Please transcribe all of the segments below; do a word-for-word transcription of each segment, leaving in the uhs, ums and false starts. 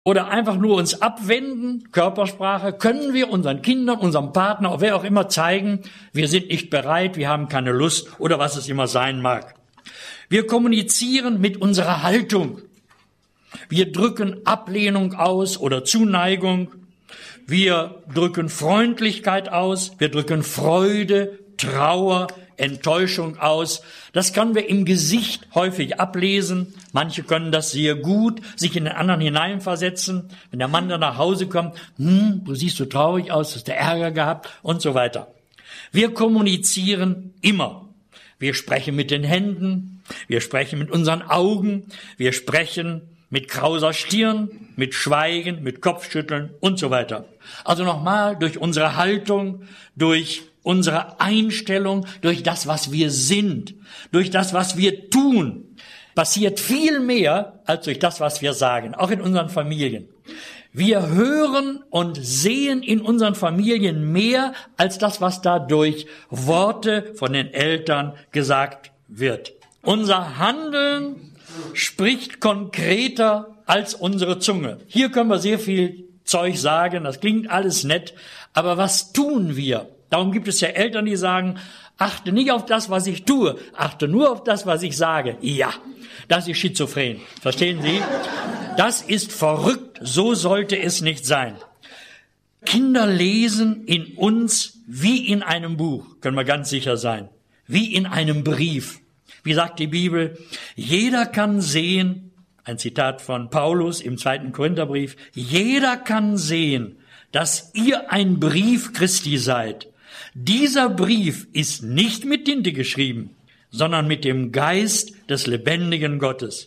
oder einfach nur uns abwenden, Körpersprache, können wir unseren Kindern, unserem Partner, wer auch immer zeigen, wir sind nicht bereit, wir haben keine Lust oder was es immer sein mag. Wir kommunizieren mit unserer Haltung. Wir drücken Ablehnung aus oder Zuneigung. Wir drücken Freundlichkeit aus. Wir drücken Freude, Trauer, Enttäuschung aus. Das können wir im Gesicht häufig ablesen. Manche können das sehr gut, sich in den anderen hineinversetzen. Wenn der Mann dann nach Hause kommt, hm, du siehst so traurig aus, hast du Ärger gehabt und so weiter. Wir kommunizieren immer. Wir sprechen mit den Händen, wir sprechen mit unseren Augen, wir sprechen mit krauser Stirn, mit Schweigen, mit Kopfschütteln und so weiter. Also nochmal, durch unsere Haltung, durch unsere Einstellung, durch das, was wir sind, durch das, was wir tun, passiert viel mehr als durch das, was wir sagen, auch in unseren Familien. Wir hören und sehen in unseren Familien mehr als das, was da durch Worte von den Eltern gesagt wird. Unser Handeln spricht konkreter als unsere Zunge. Hier können wir sehr viel Zeug sagen, das klingt alles nett, aber was tun wir? Darum gibt es ja Eltern, die sagen, achte nicht auf das, was ich tue, achte nur auf das, was ich sage. Ja, das ist schizophren. Verstehen Sie? Das ist verrückt, so sollte es nicht sein. Kinder lesen in uns wie in einem Buch, können wir ganz sicher sein, wie in einem Brief. Wie sagt die Bibel? Jeder kann sehen, ein Zitat von Paulus im zweiten Korintherbrief, jeder kann sehen, dass ihr ein Brief Christi seid. Dieser Brief ist nicht mit Tinte geschrieben, sondern mit dem Geist des lebendigen Gottes.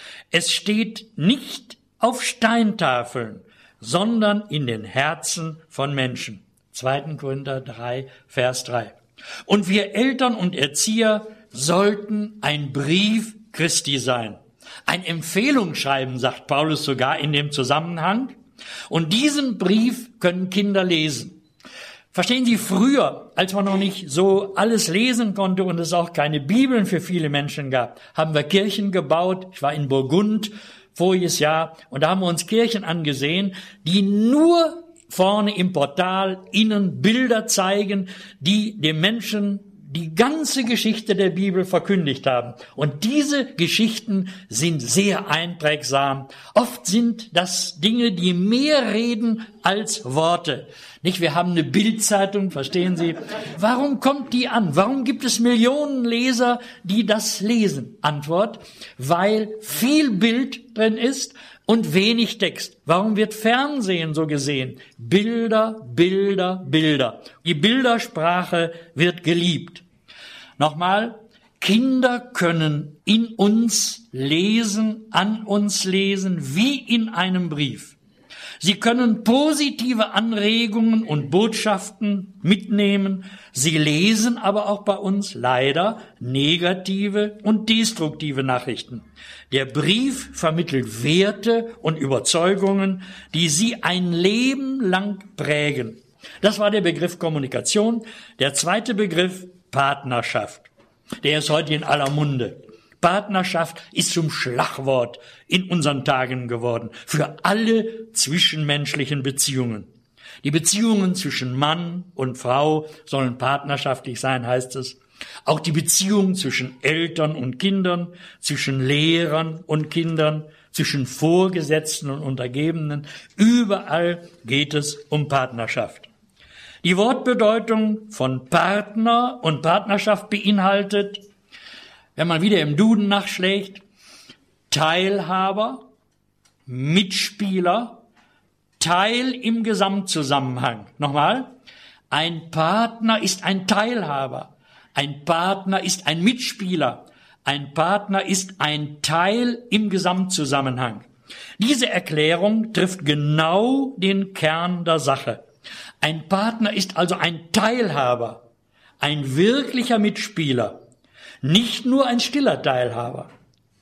Es steht nicht auf Steintafeln, sondern in den Herzen von Menschen. zweiten Korinther drei, Vers drei. Und wir Eltern und Erzieher sollten ein Brief Christi sein. Ein Empfehlungsschreiben, sagt Paulus sogar in dem Zusammenhang. Und diesen Brief können Kinder lesen. Verstehen Sie, früher, als man noch nicht so alles lesen konnte und es auch keine Bibeln für viele Menschen gab, haben wir Kirchen gebaut. Ich war in Burgund voriges Jahr und da haben wir uns Kirchen angesehen, die nur vorne im Portal innen Bilder zeigen, die dem Menschen die ganze Geschichte der Bibel verkündigt haben. Und diese Geschichten sind sehr einprägsam. Oft sind das Dinge, die mehr reden als Worte. Nicht, wir haben eine Bildzeitung, verstehen Sie? Warum kommt die an? Warum gibt es Millionen Leser, die das lesen? Antwort, weil viel Bild drin ist und wenig Text. Warum wird Fernsehen so gesehen? Bilder, Bilder, Bilder. Die Bildersprache wird geliebt. Nochmal, Kinder können in uns lesen, an uns lesen, wie in einem Brief. Sie können positive Anregungen und Botschaften mitnehmen. Sie lesen aber auch bei uns leider negative und destruktive Nachrichten. Der Brief vermittelt Werte und Überzeugungen, die sie ein Leben lang prägen. Das war der Begriff Kommunikation. Der zweite Begriff Partnerschaft. Der ist heute in aller Munde. Partnerschaft ist zum Schlagwort in unseren Tagen geworden für alle zwischenmenschlichen Beziehungen. Die Beziehungen zwischen Mann und Frau sollen partnerschaftlich sein, heißt es. Auch die Beziehung zwischen Eltern und Kindern, zwischen Lehrern und Kindern, zwischen Vorgesetzten und Untergebenen. Überall geht es um Partnerschaft. Die Wortbedeutung von Partner und Partnerschaft beinhaltet, wenn man wieder im Duden nachschlägt, Teilhaber, Mitspieler, Teil im Gesamtzusammenhang. Nochmal, ein Partner ist ein Teilhaber, ein Partner ist ein Mitspieler, ein Partner ist ein Teil im Gesamtzusammenhang. Diese Erklärung trifft genau den Kern der Sache. Ein Partner ist also ein Teilhaber, ein wirklicher Mitspieler. Nicht nur ein stiller Teilhaber,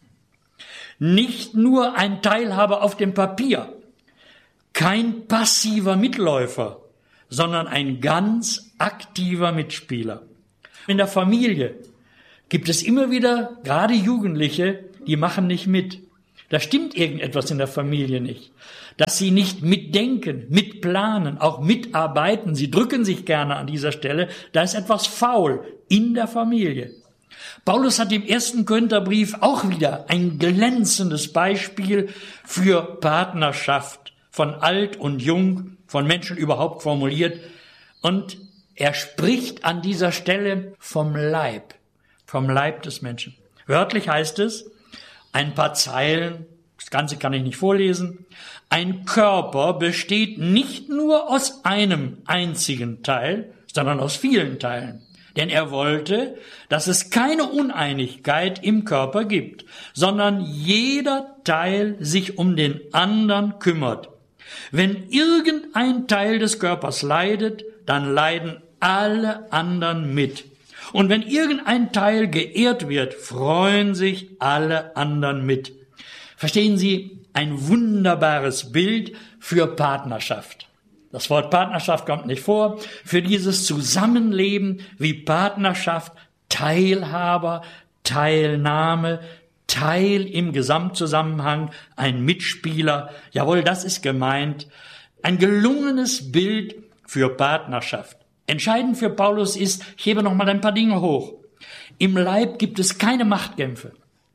nicht nur ein Teilhaber auf dem Papier, kein passiver Mitläufer, sondern ein ganz aktiver Mitspieler. In der Familie gibt es immer wieder, gerade Jugendliche, die machen nicht mit. Da stimmt irgendetwas in der Familie nicht. Dass sie nicht mitdenken, mitplanen, auch mitarbeiten. Sie drücken sich gerne an dieser Stelle. Da ist etwas faul in der Familie. Paulus hat im ersten Korintherbrief auch wieder ein glänzendes Beispiel für Partnerschaft von alt und jung, von Menschen überhaupt formuliert. Und er spricht an dieser Stelle vom Leib, vom Leib des Menschen. Wörtlich heißt es, ein paar Zeilen, das Ganze kann ich nicht vorlesen, ein Körper besteht nicht nur aus einem einzigen Teil, sondern aus vielen Teilen. Denn er wollte, dass es keine Uneinigkeit im Körper gibt, sondern jeder Teil sich um den anderen kümmert. Wenn irgendein Teil des Körpers leidet, dann leiden alle anderen mit. Und wenn irgendein Teil geehrt wird, freuen sich alle anderen mit. Verstehen Sie, ein wunderbares Bild für Partnerschaft. Das Wort Partnerschaft kommt nicht vor. Für dieses Zusammenleben wie Partnerschaft, Teilhaber, Teilnahme, Teil im Gesamtzusammenhang, ein Mitspieler. Jawohl, das ist gemeint. Ein gelungenes Bild für Partnerschaft. Entscheidend für Paulus ist, ich hebe noch mal ein paar Dinge hoch. Im Leib gibt es keine Machtkämpfe.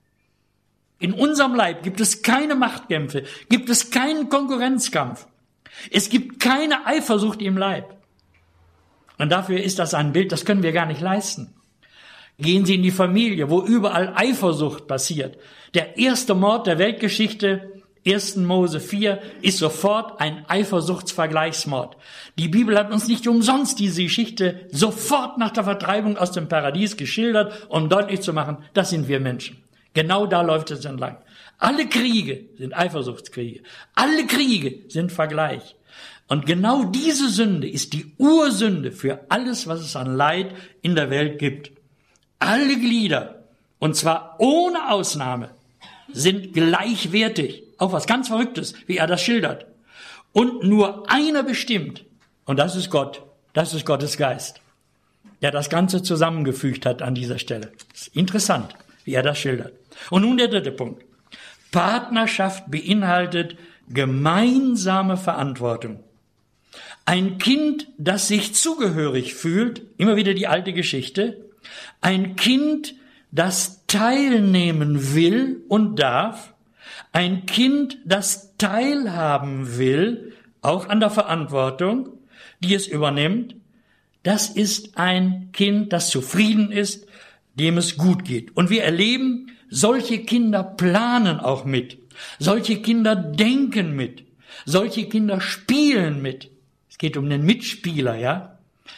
In unserem Leib gibt es keine Machtkämpfe, gibt es keinen Konkurrenzkampf. Es gibt keine Eifersucht im Leib. Und dafür ist das ein Bild, das können wir gar nicht leisten. Gehen Sie in die Familie, wo überall Eifersucht passiert. Der erste Mord der Weltgeschichte, ersten Mose vier, ist sofort ein Eifersuchtsvergleichsmord. Die Bibel hat uns nicht umsonst diese Geschichte sofort nach der Vertreibung aus dem Paradies geschildert, um deutlich zu machen, das sind wir Menschen. Genau da läuft es entlang. Alle Kriege sind Eifersuchtskriege. Alle Kriege sind Vergleich. Und genau diese Sünde ist die Ursünde für alles, was es an Leid in der Welt gibt. Alle Glieder, und zwar ohne Ausnahme, sind gleichwertig. Auch was ganz Verrücktes, wie er das schildert. Und nur einer bestimmt, und das ist Gott, das ist Gottes Geist, der das Ganze zusammengefügt hat an dieser Stelle. Das ist interessant, wie er das schildert. Und nun der dritte Punkt. Partnerschaft beinhaltet gemeinsame Verantwortung. Ein Kind, das sich zugehörig fühlt, immer wieder die alte Geschichte, ein Kind, das teilnehmen will und darf, ein Kind, das teilhaben will, auch an der Verantwortung, die es übernimmt, das ist ein Kind, das zufrieden ist, dem es gut geht. Und wir erleben, solche Kinder planen auch mit. Solche Kinder denken mit. Solche Kinder spielen mit. Es geht um den Mitspieler, ja.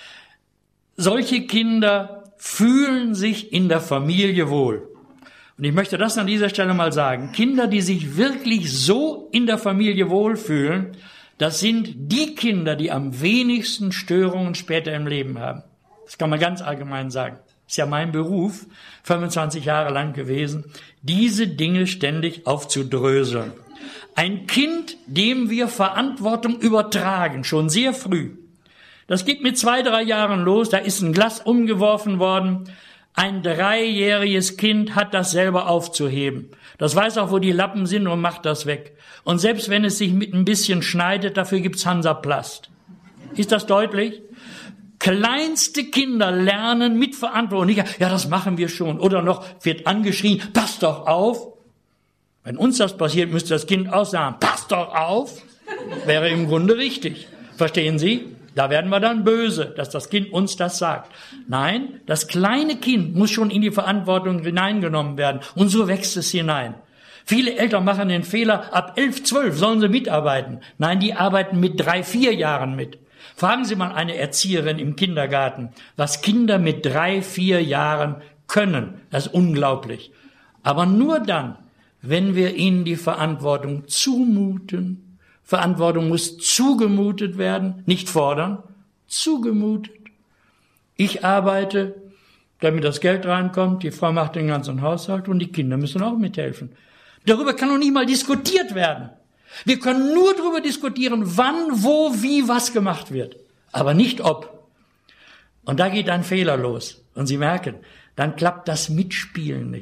Solche Kinder fühlen sich in der Familie wohl. Und ich möchte das an dieser Stelle mal sagen. Kinder, die sich wirklich so in der Familie wohlfühlen, das sind die Kinder, die am wenigsten Störungen später im Leben haben. Das kann man ganz allgemein sagen. Ist ja mein Beruf, fünfundzwanzig Jahre lang gewesen, diese Dinge ständig aufzudröseln. Ein Kind, dem wir Verantwortung übertragen, schon sehr früh. Das geht mit zwei, drei Jahren los, da ist ein Glas umgeworfen worden. Ein dreijähriges Kind hat das selber aufzuheben. Das weiß auch, wo die Lappen sind und macht das weg. Und selbst wenn es sich mit ein bisschen schneidet, dafür gibt's Hansaplast. Ist das deutlich? Kleinste Kinder lernen mit Verantwortung. Nicht, ja, das machen wir schon. Oder noch wird angeschrien, passt doch auf. Wenn uns das passiert, müsste das Kind auch sagen, passt doch auf. Wäre im Grunde richtig. Verstehen Sie? Da werden wir dann böse, dass das Kind uns das sagt. Nein, das kleine Kind muss schon in die Verantwortung hineingenommen werden. Und so wächst es hinein. Viele Eltern machen den Fehler, ab elf, zwölf sollen sie mitarbeiten. Nein, die arbeiten mit drei, vier Jahren mit. Fragen Sie mal eine Erzieherin im Kindergarten, was Kinder mit drei, vier Jahren können. Das ist unglaublich. Aber nur dann, wenn wir ihnen die Verantwortung zumuten. Verantwortung muss zugemutet werden, nicht fordern, zugemutet. Ich arbeite, damit das Geld reinkommt, die Frau macht den ganzen Haushalt und die Kinder müssen auch mithelfen. Darüber kann noch nie mal diskutiert werden. Wir können nur darüber diskutieren, wann, wo, wie, was gemacht wird, aber nicht ob. Und da geht ein Fehler los. Und Sie merken, dann klappt das Mitspielen nicht.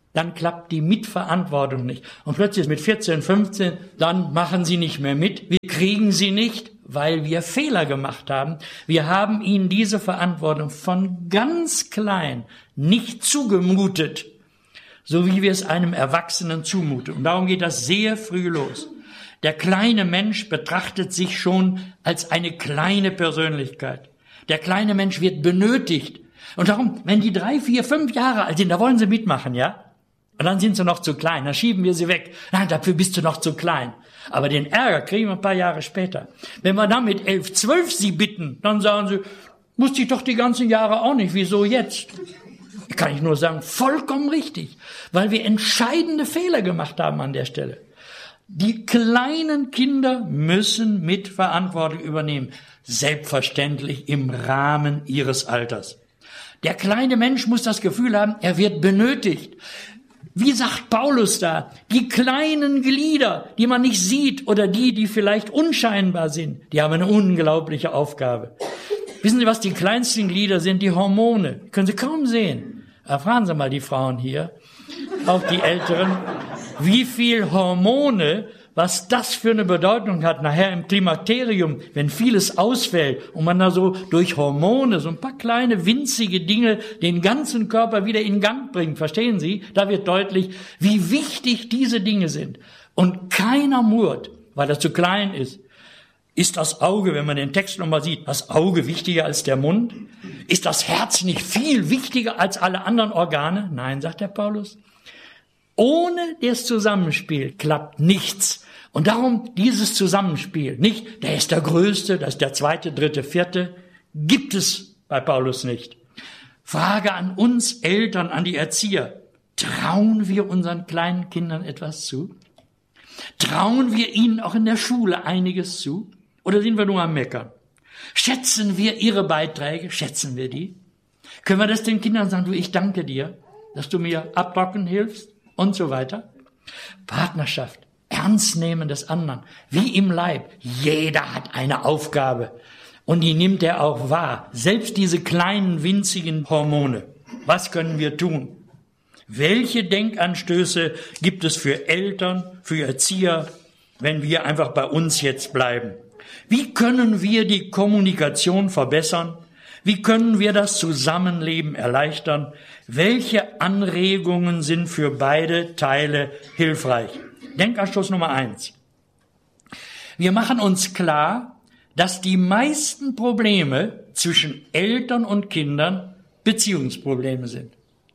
dann klappt die Mitverantwortung nicht. Und plötzlich mit vierzehn, fünfzehn, dann machen sie nicht mehr mit. Wir kriegen sie nicht, weil wir Fehler gemacht haben. Wir haben ihnen diese Verantwortung von ganz klein nicht zugemutet, so wie wir es einem Erwachsenen zumuten. Und darum geht das sehr früh los. Der kleine Mensch betrachtet sich schon als eine kleine Persönlichkeit. Der kleine Mensch wird benötigt. Und darum, wenn die drei, vier, fünf Jahre alt sind, da wollen sie mitmachen, ja? Und dann sind sie noch zu klein, dann schieben wir sie weg. Nein, dafür bist du noch zu klein. Aber den Ärger kriegen wir ein paar Jahre später. Wenn wir dann mit elf, zwölf sie bitten, dann sagen sie, musste ich doch die ganzen Jahre auch nicht, wieso jetzt? Kann ich nur sagen, vollkommen richtig, weil wir entscheidende Fehler gemacht haben an der Stelle. Die kleinen Kinder müssen Mitverantwortung übernehmen, selbstverständlich im Rahmen ihres Alters. Der kleine Mensch muss das Gefühl haben, er wird benötigt. Wie sagt Paulus da? Die kleinen Glieder, die man nicht sieht oder die, die vielleicht unscheinbar sind, die haben eine unglaubliche Aufgabe. Wissen Sie, was die kleinsten Glieder sind? Die Hormone. Die können Sie kaum sehen. Erfahren Sie mal die Frauen hier, auch die Älteren, wie viel Hormone, was das für eine Bedeutung hat nachher im Klimakterium, wenn vieles ausfällt und man da so durch Hormone, so ein paar kleine winzige Dinge den ganzen Körper wieder in Gang bringt. Verstehen Sie? Da wird deutlich, wie wichtig diese Dinge sind. Und keiner murrt, weil er zu klein ist. Ist das Auge, wenn man den Text nochmal sieht, das Auge wichtiger als der Mund? Ist das Herz nicht viel wichtiger als alle anderen Organe? Nein, sagt der Paulus. Ohne das Zusammenspiel klappt nichts. Und darum dieses Zusammenspiel, nicht, der ist der Größte, das ist der Zweite, Dritte, Vierte, gibt es bei Paulus nicht. Frage an uns Eltern, an die Erzieher. Trauen wir unseren kleinen Kindern etwas zu? Trauen wir ihnen auch in der Schule einiges zu? Oder sind wir nur am Meckern? Schätzen wir ihre Beiträge? Schätzen wir die? Können wir das den Kindern sagen, du, ich danke dir, dass du mir abbacken hilfst und so weiter? Partnerschaft, Ernstnehmen des anderen, wie im Leib. Jeder hat eine Aufgabe und die nimmt er auch wahr. Selbst diese kleinen, winzigen Hormone. Was können wir tun? Welche Denkanstöße gibt es für Eltern, für Erzieher, wenn wir einfach bei uns jetzt bleiben? Wie können wir die Kommunikation verbessern? Wie können wir das Zusammenleben erleichtern? Welche Anregungen sind für beide Teile hilfreich? Denkanstoß Nummer eins. Wir machen uns klar, dass die meisten Probleme zwischen Eltern und Kindern Beziehungsprobleme sind.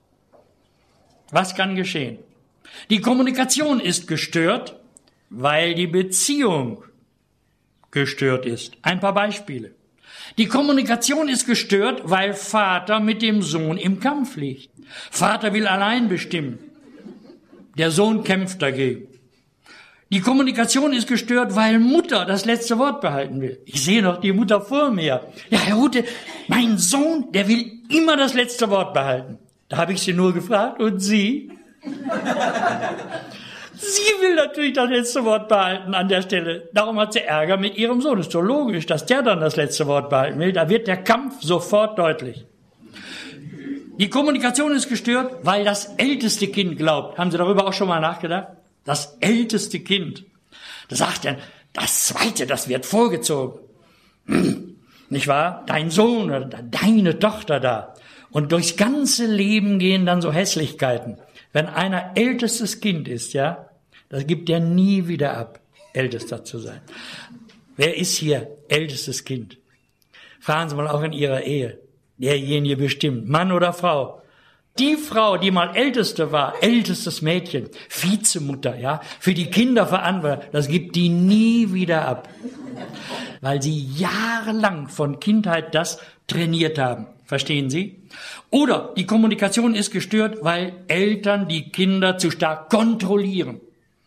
Was kann geschehen? Die Kommunikation ist gestört, weil die Beziehung gestört ist. Ein paar Beispiele. Die Kommunikation ist gestört, weil Vater mit dem Sohn im Kampf liegt. Vater will allein bestimmen. Der Sohn kämpft dagegen. Die Kommunikation ist gestört, weil Mutter das letzte Wort behalten will. Ich sehe noch die Mutter vor mir. Ja, Herr Rute, mein Sohn, der will immer das letzte Wort behalten. Da habe ich sie nur gefragt, und Sie? Sie will natürlich das letzte Wort behalten an der Stelle. Darum hat sie Ärger mit ihrem Sohn. Ist doch logisch, dass der dann das letzte Wort behalten will. Da wird der Kampf sofort deutlich. Die Kommunikation ist gestört, weil das älteste Kind glaubt. Haben Sie darüber auch schon mal nachgedacht? Das älteste Kind. Da sagt er, das zweite, das wird vorgezogen. Hm, nicht wahr? Dein Sohn oder deine Tochter da. Und durchs ganze Leben gehen dann so Hässlichkeiten. Wenn einer ältestes Kind ist, ja, das gibt er nie wieder ab, ältester zu sein. Wer ist hier ältestes Kind? Fragen Sie mal auch in Ihrer Ehe. Derjenige bestimmt, Mann oder Frau. Die Frau, die mal Älteste war, ältestes Mädchen, Vizemutter, ja, für die Kinder verantwortlich, das gibt die nie wieder ab. Weil sie jahrelang von Kindheit das trainiert haben. Verstehen Sie? Oder die Kommunikation ist gestört, weil Eltern die Kinder zu stark kontrollieren.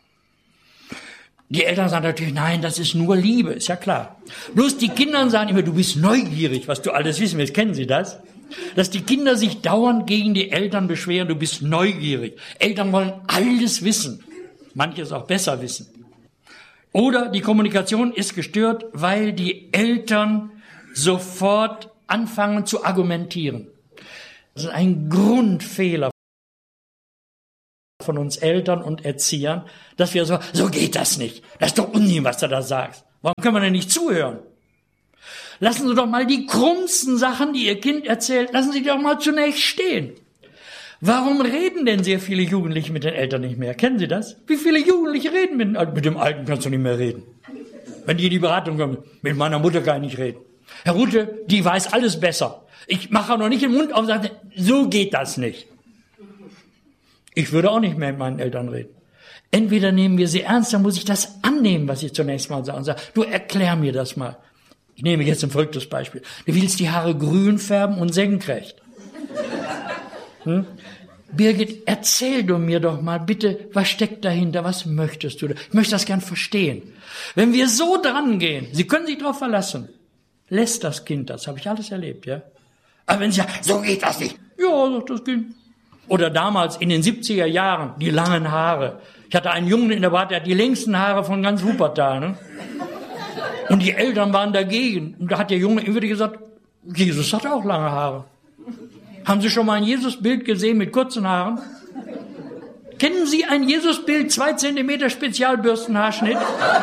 Die Eltern sagen natürlich, nein, das ist nur Liebe, ist ja klar. Bloß die Kinder sagen immer, du bist neugierig, was du alles wissen willst. Kennen Sie das? Dass die Kinder sich dauernd gegen die Eltern beschweren, du bist neugierig. Eltern wollen alles wissen, manches auch besser wissen. Oder die Kommunikation ist gestört, weil die Eltern sofort anfangen zu argumentieren. Das ist ein Grundfehler. von uns Eltern und Erziehern, dass wir so, so geht das nicht. Das ist doch Unsinn, was du da sagst. Warum können wir denn nicht zuhören? Lassen Sie doch mal die krummsten Sachen, die Ihr Kind erzählt, lassen Sie die doch mal zunächst stehen. Warum reden denn sehr viele Jugendliche mit den Eltern nicht mehr? Kennen Sie das? Wie viele Jugendliche reden mit, mit dem Alten kannst du nicht mehr reden. Wenn die in die Beratung kommen, mit meiner Mutter kann ich nicht reden. Herr Rute, die weiß alles besser. Ich mache noch nicht den Mund auf und sage, so geht das nicht. Ich würde auch nicht mehr mit meinen Eltern reden. Entweder nehmen wir sie ernst, dann muss ich das annehmen, was ich zunächst mal sage. Und sage, du erklär mir das mal. Ich nehme jetzt ein verrücktes Beispiel. Du willst die Haare grün färben und senkrecht. Hm? Birgit, erzähl du mir doch mal bitte, was steckt dahinter, was möchtest du? Ich möchte das gern verstehen. Wenn wir so dran gehen, Sie können sich darauf verlassen, lässt das Kind das, habe ich alles erlebt, ja. Aber wenn Sie sagen, so geht das nicht. Ja, sagt das Kind. Oder damals in den siebziger Jahren, die langen Haare. Ich hatte einen Jungen in der Bad, der hat die längsten Haare von ganz Wuppertal, ne? Und die Eltern waren dagegen. Und da hat der Junge immer gesagt, Jesus hat auch lange Haare. Haben Sie schon mal ein Jesusbild gesehen mit kurzen Haaren? Kennen Sie ein Jesusbild, zwei Zentimeter Spezialbürstenhaarschnitt?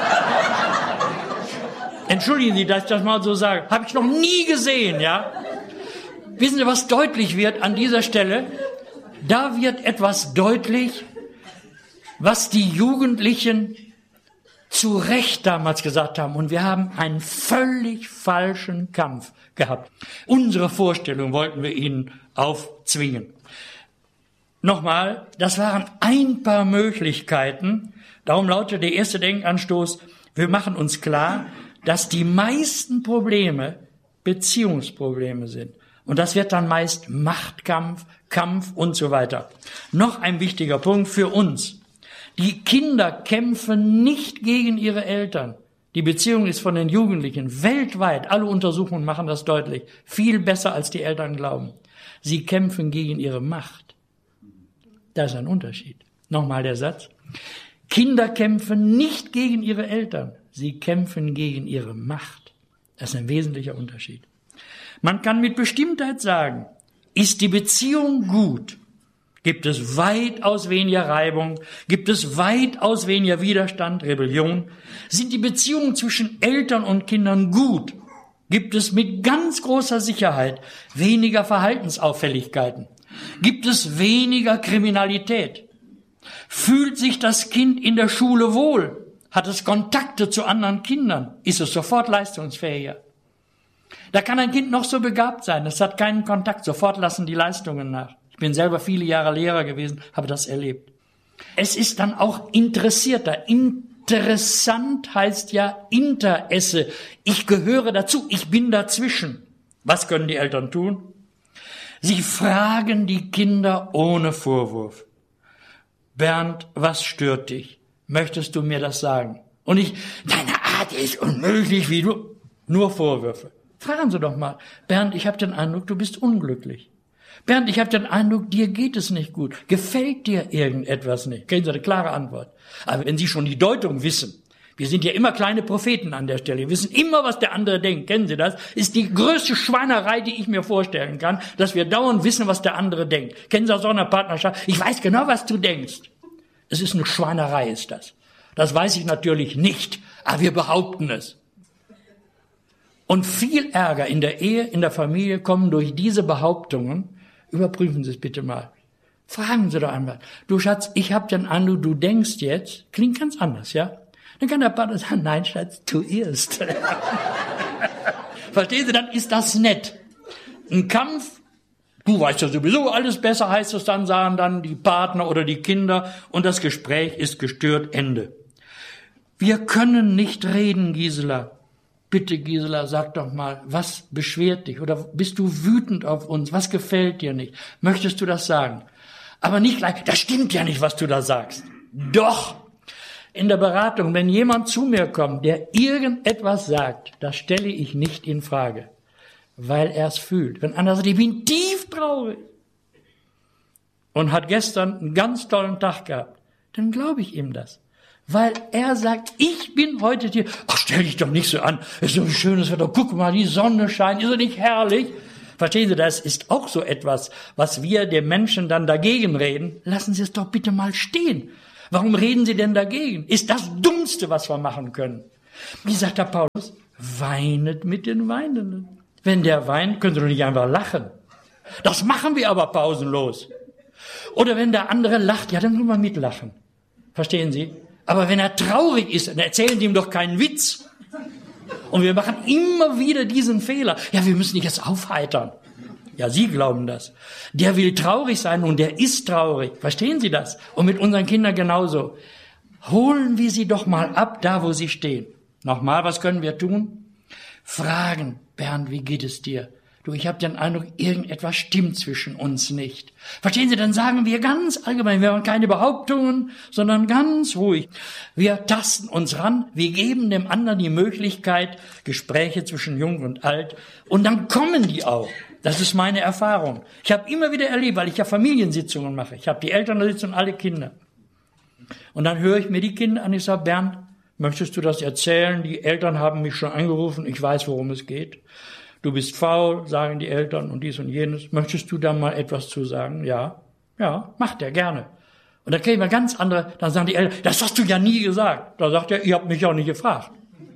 Entschuldigen Sie, dass ich das mal so sage. Habe ich noch nie gesehen, ja? Wissen Sie, was deutlich wird an dieser Stelle? Da wird etwas deutlich, was die Jugendlichen zu Recht damals gesagt haben. Und wir haben einen völlig falschen Kampf gehabt. Unsere Vorstellung wollten wir ihnen aufzwingen. Nochmal, das waren ein paar Möglichkeiten. Darum lautet der erste Denkanstoß, wir machen uns klar, dass die meisten Probleme Beziehungsprobleme sind. Und das wird dann meist Machtkampf, Kampf und so weiter. Noch ein wichtiger Punkt für uns. Die Kinder kämpfen nicht gegen ihre Eltern. Die Beziehung ist von den Jugendlichen weltweit, alle Untersuchungen machen das deutlich, viel besser als die Eltern glauben. Sie kämpfen gegen ihre Macht. Das ist ein Unterschied. Nochmal der Satz. Kinder kämpfen nicht gegen ihre Eltern, sie kämpfen gegen ihre Macht. Das ist ein wesentlicher Unterschied. Man kann mit Bestimmtheit sagen, ist die Beziehung gut, gibt es weitaus weniger Reibung, gibt es weitaus weniger Widerstand, Rebellion. Sind die Beziehungen zwischen Eltern und Kindern gut, gibt es mit ganz großer Sicherheit weniger Verhaltensauffälligkeiten, gibt es weniger Kriminalität. Fühlt sich das Kind in der Schule wohl, hat es Kontakte zu anderen Kindern, ist es sofort leistungsfähiger. Da kann ein Kind noch so begabt sein, es hat keinen Kontakt, sofort lassen die Leistungen nach. Ich bin selber viele Jahre Lehrer gewesen, habe das erlebt. Es ist dann auch interessierter. Interessant heißt ja Interesse. Ich gehöre dazu, ich bin dazwischen. Was können die Eltern tun? Sie fragen die Kinder ohne Vorwurf. Bernd, was stört dich? Möchtest du mir das sagen? Und ich, deine Art ist unmöglich, wie du. Nur Vorwürfe. Fragen Sie doch mal. Bernd, ich habe den Eindruck, du bist unglücklich. Bernd, ich habe den Eindruck, dir geht es nicht gut. Gefällt dir irgendetwas nicht? Kriegen Sie eine klare Antwort. Aber wenn Sie schon die Deutung wissen, wir sind ja immer kleine Propheten an der Stelle, wir wissen immer, was der andere denkt, kennen Sie das? Ist die größte Schweinerei, die ich mir vorstellen kann, dass wir dauernd wissen, was der andere denkt. Kennen Sie das auch in einer Partnerschaft? Ich weiß genau, was du denkst. Es ist eine Schweinerei, ist das. Das weiß ich natürlich nicht, aber wir behaupten es. Und viel Ärger in der Ehe, in der Familie kommen durch diese Behauptungen. Überprüfen Sie es bitte mal. Fragen Sie doch einmal. Du Schatz, ich habe den Eindruck, du denkst jetzt, klingt ganz anders, ja? Dann kann der Partner sagen, nein Schatz, du irrst. Verstehen Sie, dann ist das nett. Ein Kampf, du weißt ja sowieso alles besser, heißt es dann, sagen dann die Partner oder die Kinder und das Gespräch ist gestört, Ende. Wir können nicht reden, Gisela. Bitte, Gisela, sag doch mal, was beschwert dich? Oder bist du wütend auf uns? Was gefällt dir nicht? Möchtest du das sagen? Aber nicht gleich, das stimmt ja nicht, was du da sagst. Doch! In der Beratung, wenn jemand zu mir kommt, der irgendetwas sagt, das stelle ich nicht in Frage, weil er es fühlt. Wenn einer sagt, ich bin tief traurig und hat gestern einen ganz tollen Tag gehabt, dann glaube ich ihm das. Weil er sagt, ich bin heute hier. Ach, stell dich doch nicht so an. Es ist so ein schönes Wetter. Guck mal, die Sonne scheint. Ist doch nicht herrlich? Verstehen Sie, das ist auch so etwas, was wir den Menschen dann dagegen reden. Lassen Sie es doch bitte mal stehen. Warum reden Sie denn dagegen? Ist das Dummste, was wir machen können. Wie sagt der Paulus? Weinet mit den Weinenden. Wenn der weint, können Sie doch nicht einfach lachen. Das machen wir aber pausenlos. Oder wenn der andere lacht, ja, dann können wir mitlachen. Verstehen Sie? Aber wenn er traurig ist, dann erzählen Sie ihm doch keinen Witz. Und wir machen immer wieder diesen Fehler. Ja, wir müssen dich jetzt aufheitern. Ja, Sie glauben das. Der will traurig sein und der ist traurig. Verstehen Sie das? Und mit unseren Kindern genauso. Holen wir sie doch mal ab, da wo sie stehen. Nochmal, was können wir tun? Fragen. Bernd, wie geht es dir? Du, ich habe den Eindruck, irgendetwas stimmt zwischen uns nicht. Verstehen Sie, dann sagen wir ganz allgemein, wir haben keine Behauptungen, sondern ganz ruhig. Wir tasten uns ran, wir geben dem anderen die Möglichkeit, Gespräche zwischen Jung und Alt, und dann kommen die auch. Das ist meine Erfahrung. Ich habe immer wieder erlebt, weil ich ja Familiensitzungen mache. Ich habe die Eltern da sitzen und alle Kinder. Und dann höre ich mir die Kinder an, ich sage, Bernd, möchtest du das erzählen? Die Eltern haben mich schon angerufen, ich weiß, worum es geht. Du bist faul, sagen die Eltern und dies und jenes. Möchtest du da mal etwas zu sagen? Ja, ja, macht er gerne. Und dann kriegen wir ganz andere, dann sagen die Eltern, das hast du ja nie gesagt. Da sagt er, ihr habt mich auch nicht gefragt.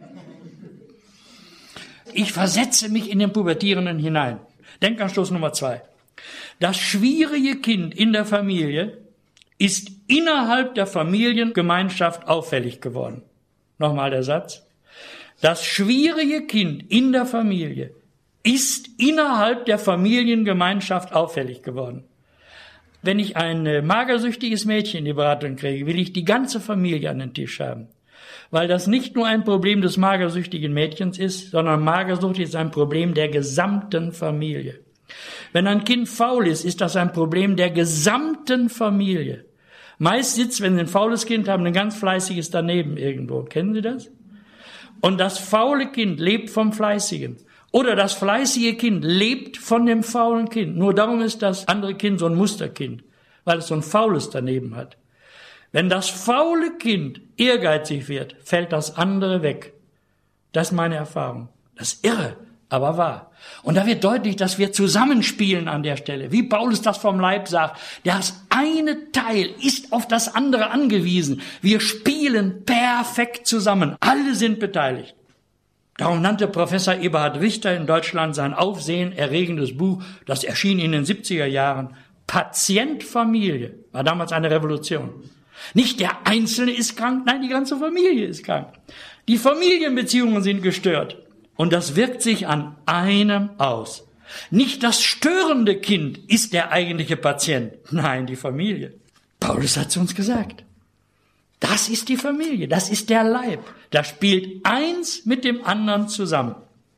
Ich versetze mich in den Pubertierenden hinein. Denkanstoß Nummer zwei. Das schwierige Kind in der Familie ist innerhalb der Familiengemeinschaft auffällig geworden. Nochmal der Satz. Das schwierige Kind in der Familie ist innerhalb der Familiengemeinschaft auffällig geworden. Wenn ich ein magersüchtiges Mädchen in die Beratung kriege, will ich die ganze Familie an den Tisch haben. Weil das nicht nur ein Problem des magersüchtigen Mädchens ist, sondern Magersucht ist ein Problem der gesamten Familie. Wenn ein Kind faul ist, ist das ein Problem der gesamten Familie. Meist sitzt, wenn Sie ein faules Kind haben, ein ganz fleißiges daneben irgendwo. Kennen Sie das? Und das faule Kind lebt vom Fleißigen. Oder das fleißige Kind lebt von dem faulen Kind. Nur darum ist das andere Kind so ein Musterkind, weil es so ein faules daneben hat. Wenn das faule Kind ehrgeizig wird, fällt das andere weg. Das ist meine Erfahrung. Das ist irre, aber wahr. Und da wird deutlich, dass wir zusammenspielen an der Stelle. Wie Paulus das vom Leib sagt, das eine Teil ist auf das andere angewiesen. Wir spielen perfekt zusammen. Alle sind beteiligt. Darum nannte Professor Eberhard Richter in Deutschland sein aufsehenerregendes Buch, das erschien in den siebziger Jahren, Patient Familie, war damals eine Revolution. Nicht der Einzelne ist krank, nein, die ganze Familie ist krank. Die Familienbeziehungen sind gestört. Und das wirkt sich an einem aus. Nicht das störende Kind ist der eigentliche Patient, nein, die Familie. Paulus hat es uns gesagt. Das ist die Familie, das ist der Leib. Da spielt eins mit dem anderen zusammen.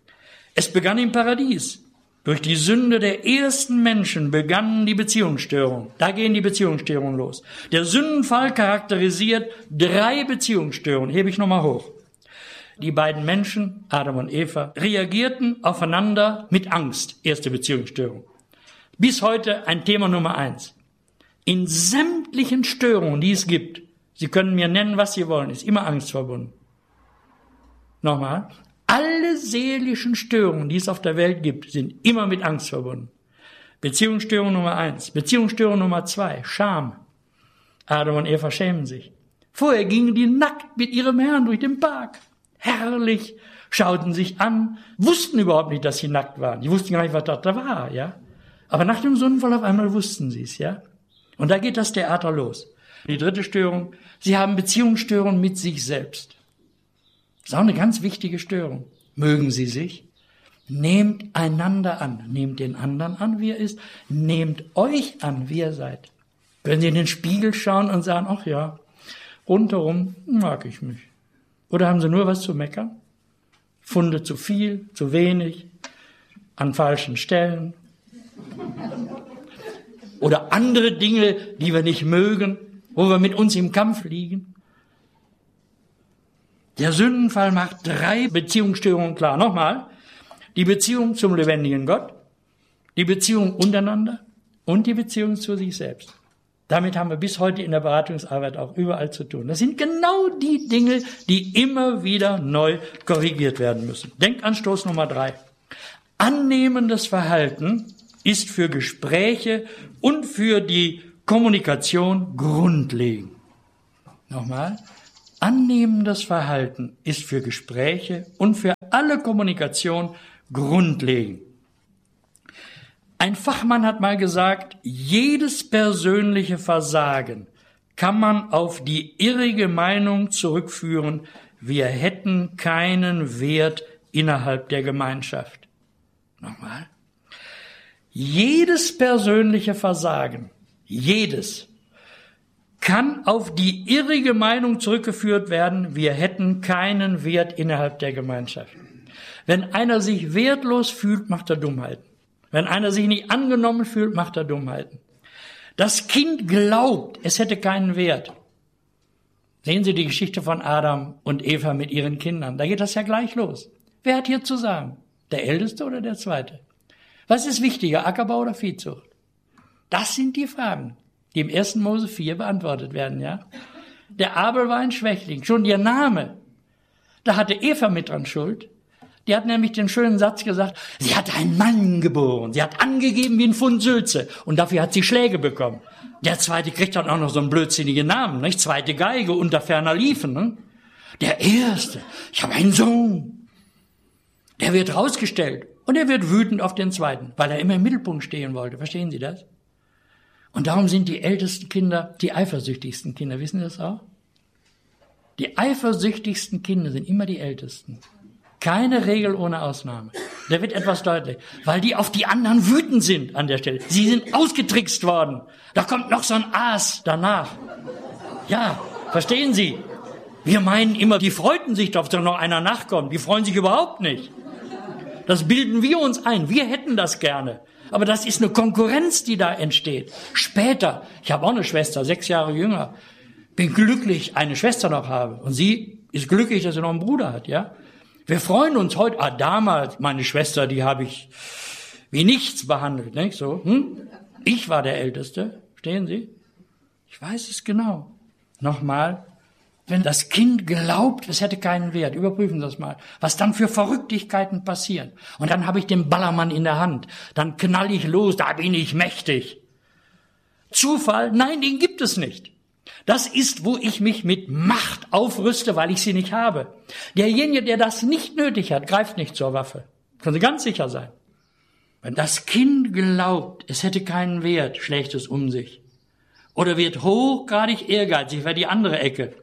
Es begann im Paradies. Durch die Sünde der ersten Menschen begannen die Beziehungsstörungen. Da gehen die Beziehungsstörungen los. Der Sündenfall charakterisiert drei Beziehungsstörungen. Hebe ich nochmal hoch. Die beiden Menschen, Adam und Eva, reagierten aufeinander mit Angst. Erste Beziehungsstörung. Bis heute ein Thema Nummer eins. In sämtlichen Störungen, die es gibt, Sie können mir nennen, was Sie wollen, ist immer Angst verbunden. Nochmal. Alle seelischen Störungen, die es auf der Welt gibt, sind immer mit Angst verbunden. Beziehungsstörung Nummer eins. Beziehungsstörung Nummer zwei. Scham. Adam und Eva schämen sich. Vorher gingen die nackt mit ihrem Herrn durch den Park. Herrlich. Schauten sich an. Wussten überhaupt nicht, dass sie nackt waren. Die wussten gar nicht, was da war, ja. Aber nach dem Sündenfall auf einmal wussten sie es, ja. Und da geht das Theater los. Die dritte Störung. Sie haben Beziehungsstörungen mit sich selbst. Das ist auch eine ganz wichtige Störung. Mögen Sie sich? Nehmt einander an. Nehmt den anderen an, wie er ist. Nehmt euch an, wie ihr seid. Können Sie in den Spiegel schauen und sagen, ach ja, rundherum mag ich mich. Oder haben Sie nur was zu meckern? Funde zu viel, zu wenig, an falschen Stellen. Oder andere Dinge, die wir nicht mögen, wo wir mit uns im Kampf liegen. Der Sündenfall macht drei Beziehungsstörungen klar. Nochmal, die Beziehung zum lebendigen Gott, die Beziehung untereinander und die Beziehung zu sich selbst. Damit haben wir bis heute in der Beratungsarbeit auch überall zu tun. Das sind genau die Dinge, die immer wieder neu korrigiert werden müssen. Denkanstoß Nummer drei. Annehmendes Verhalten ist für Gespräche und für die Kommunikation grundlegend. Nochmal. Annehmendes Verhalten ist für Gespräche und für alle Kommunikation grundlegend. Ein Fachmann hat mal gesagt, jedes persönliche Versagen kann man auf die irrige Meinung zurückführen, wir hätten keinen Wert innerhalb der Gemeinschaft. Nochmal. Jedes persönliche Versagen, jedes, kann auf die irrige Meinung zurückgeführt werden, wir hätten keinen Wert innerhalb der Gemeinschaft. Wenn einer sich wertlos fühlt, macht er Dummheiten. Wenn einer sich nicht angenommen fühlt, macht er Dummheiten. Das Kind glaubt, es hätte keinen Wert. Sehen Sie die Geschichte von Adam und Eva mit ihren Kindern. Da geht das ja gleich los. Wer hat hier zu sagen? Der Älteste oder der Zweite? Was ist wichtiger, Ackerbau oder Viehzucht? Das sind die Fragen, die im ersten Mose vier beantwortet werden, ja? Der Abel war ein Schwächling. Schon ihr Name, da hatte Eva mit dran Schuld. Die hat nämlich den schönen Satz gesagt, sie hat einen Mann geboren. Sie hat angegeben wie ein Pfund Sülze. Und dafür hat sie Schläge bekommen. Der Zweite kriegt dann auch noch so einen blödsinnigen Namen, nicht? Zweite Geige, unter ferner liefen, ne? Der Erste, ich habe einen Sohn. Der wird rausgestellt. Und er wird wütend auf den Zweiten, weil er immer im Mittelpunkt stehen wollte. Verstehen Sie das? Und darum sind die ältesten Kinder die eifersüchtigsten Kinder. Wissen Sie das auch? Die eifersüchtigsten Kinder sind immer die Ältesten. Keine Regel ohne Ausnahme. Da wird etwas deutlich. Weil die auf die anderen wütend sind an der Stelle. Sie sind ausgetrickst worden. Da kommt noch so ein Aas danach. Ja, verstehen Sie? Wir meinen immer, die freuten sich drauf, dass noch einer nachkommt. Die freuen sich überhaupt nicht. Das bilden wir uns ein. Wir hätten das gerne. Aber das ist eine Konkurrenz, die da entsteht. Später, ich habe auch eine Schwester, sechs Jahre jünger, bin glücklich, eine Schwester noch habe. Und sie ist glücklich, dass sie noch einen Bruder hat, ja. Wir freuen uns heute, ah, damals, meine Schwester, die habe ich wie nichts behandelt, nicht so, hm? Ich war der Älteste, verstehen Sie? Ich weiß es genau. Nochmal, wenn das Kind glaubt, es hätte keinen Wert, überprüfen Sie das mal, was dann für Verrücktigkeiten passieren. Und dann habe ich den Ballermann in der Hand, dann knall ich los, da bin ich mächtig. Zufall? Nein, den gibt es nicht. Das ist, wo ich mich mit Macht aufrüste, weil ich sie nicht habe. Derjenige, der das nicht nötig hat, greift nicht zur Waffe. Können Sie ganz sicher sein. Wenn das Kind glaubt, es hätte keinen Wert, schlägt es um sich. Oder wird hochgradig ehrgeizig, wäre die andere Ecke.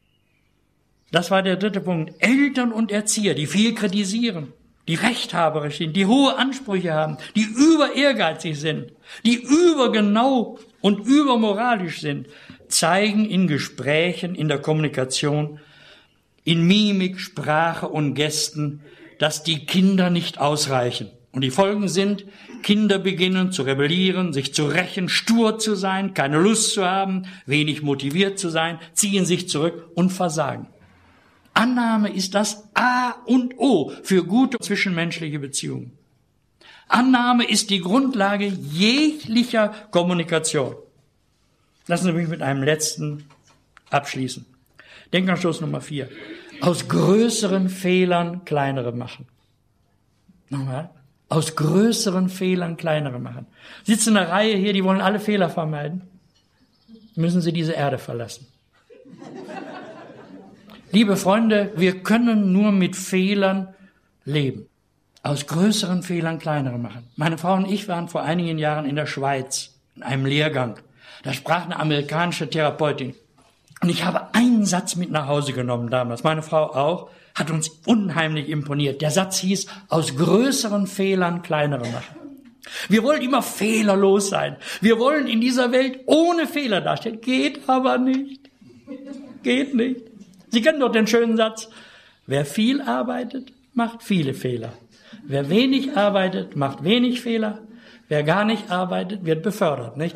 Das war der dritte Punkt. Eltern und Erzieher, die viel kritisieren, die rechthaberisch sind, die hohe Ansprüche haben, die über ehrgeizig sind, die übergenau und übermoralisch sind, zeigen in Gesprächen, in der Kommunikation, in Mimik, Sprache und Gesten, dass die Kinder nicht ausreichen. Und die Folgen sind, Kinder beginnen zu rebellieren, sich zu rächen, stur zu sein, keine Lust zu haben, wenig motiviert zu sein, ziehen sich zurück und versagen. Annahme ist das A und O für gute zwischenmenschliche Beziehungen. Annahme ist die Grundlage jeglicher Kommunikation. Lassen Sie mich mit einem letzten abschließen. Denkanstoß Nummer vier. Aus größeren Fehlern kleinere machen. Nochmal. Aus größeren Fehlern kleinere machen. Sitzen eine Reihe hier, die wollen alle Fehler vermeiden. Müssen Sie diese Erde verlassen. Liebe Freunde, wir können nur mit Fehlern leben. Aus größeren Fehlern kleinere machen. Meine Frau und ich waren vor einigen Jahren in der Schweiz, in einem Lehrgang. Da sprach eine amerikanische Therapeutin. Und ich habe einen Satz mit nach Hause genommen damals. Meine Frau auch. Hat uns unheimlich imponiert. Der Satz hieß, aus größeren Fehlern kleinere machen. Wir wollen immer fehlerlos sein. Wir wollen in dieser Welt ohne Fehler dastehen. Geht aber nicht. Geht nicht. Sie kennen doch den schönen Satz, wer viel arbeitet, macht viele Fehler. Wer wenig arbeitet, macht wenig Fehler. Wer gar nicht arbeitet, wird befördert. Nicht?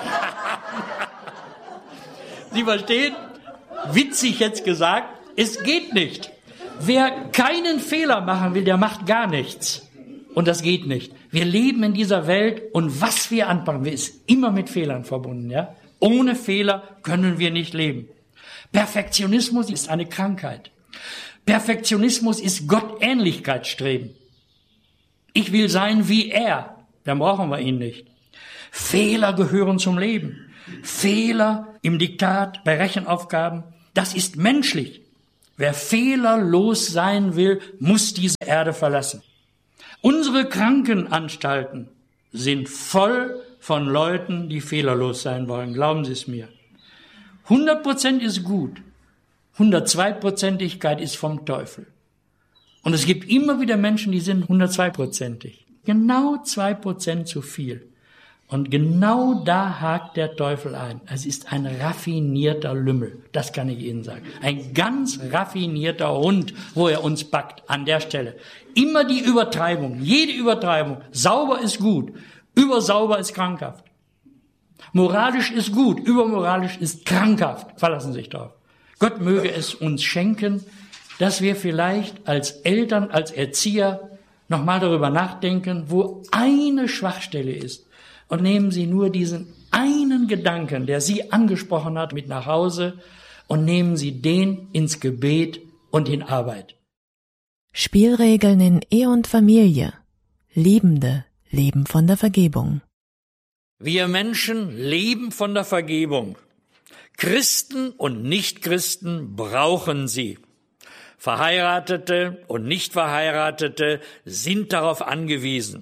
Sie verstehen? Witzig jetzt gesagt, es geht nicht. Wer keinen Fehler machen will, der macht gar nichts. Und das geht nicht. Wir leben in dieser Welt und was wir anpacken, ist immer mit Fehlern verbunden. Ja? Ohne Fehler können wir nicht leben. Perfektionismus ist eine Krankheit. Perfektionismus ist Gottähnlichkeitsstreben. Ich will sein wie er. Dann brauchen wir ihn nicht. Fehler gehören zum Leben. Fehler im Diktat, bei Rechenaufgaben, das ist menschlich. Wer fehlerlos sein will, muss diese Erde verlassen. Unsere Krankenanstalten sind voll von Leuten, die fehlerlos sein wollen. Glauben Sie es mir. hundert Prozent ist gut. hundertzwei Prozentigkeit ist vom Teufel. Und es gibt immer wieder Menschen, die sind hundertzwei Prozentig. Genau zwei Prozent zu viel. Und genau da hakt der Teufel ein. Es ist ein raffinierter Lümmel, das kann ich Ihnen sagen. Ein ganz raffinierter Hund, wo er uns packt, an der Stelle. Immer die Übertreibung, jede Übertreibung. Sauber ist gut, übersauber ist krankhaft. Moralisch ist gut, übermoralisch ist krankhaft. Verlassen Sie sich drauf. Gott möge es uns schenken, dass wir vielleicht als Eltern, als Erzieher nochmal darüber nachdenken, wo eine Schwachstelle ist. Und nehmen Sie nur diesen einen Gedanken, der Sie angesprochen hat, mit nach Hause und nehmen Sie den ins Gebet und in Arbeit. Spielregeln in Ehe und Familie. Liebende leben von der Vergebung. Wir Menschen leben von der Vergebung. Christen und Nichtchristen brauchen sie. Verheiratete und Nichtverheiratete sind darauf angewiesen.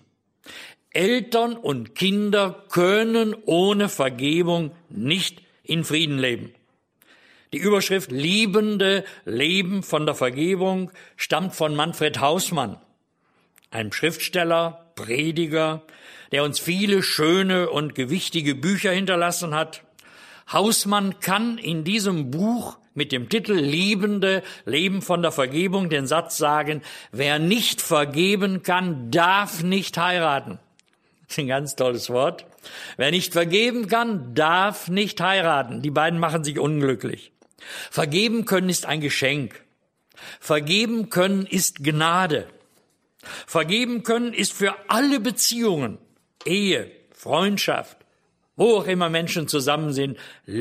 Eltern und Kinder können ohne Vergebung nicht in Frieden leben. Die Überschrift Liebende leben von der Vergebung stammt von Manfred Hausmann, einem Schriftsteller, Prediger, der uns viele schöne und gewichtige Bücher hinterlassen hat. Hausmann kann in diesem Buch mit dem Titel Liebende leben von der Vergebung den Satz sagen, wer nicht vergeben kann, darf nicht heiraten. Das ist ein ganz tolles Wort. Wer nicht vergeben kann, darf nicht heiraten. Die beiden machen sich unglücklich. Vergeben können ist ein Geschenk. Vergeben können ist Gnade. Vergeben können ist für alle Beziehungen, Ehe, Freundschaft, wo auch immer Menschen zusammen sind,